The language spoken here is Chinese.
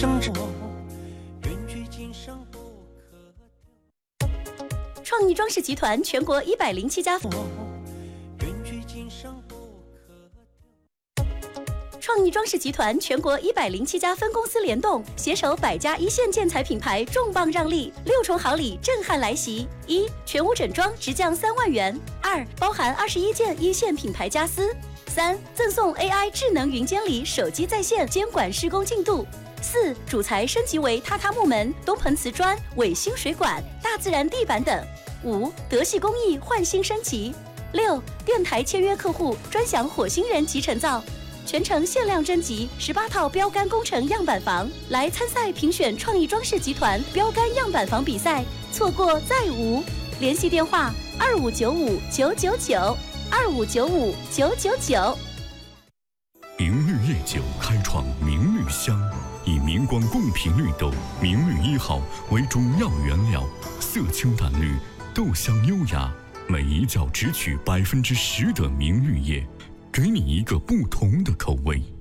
创意装饰集团全国107家。创意装饰集团全国107家分公司联动，携手100家一线建材品牌，重磅让利，6重好礼震撼来袭：1. 全屋整装直降3万元；2. 包含21件一线品牌家私；3. 赠送 AI 智能云监理，手机在线监管施工进度；4. 主材升级为榻榻木门、东盆瓷砖、伟星水管、大自然地板等；5. 德系工艺换新升级；6. 电台签约客户专享火星人集成灶。全程限量征集18套标杆工程样板房，来参赛评选创意装饰集团标杆样板房比赛，错过再无。联系电话2595-999，2595-999。 明绿夜酒开创明绿香，以明光贡品绿豆明绿1号为主要原料，色清淡绿，豆香优雅，每一窖只取10%的明绿叶，给你一个不同的口味。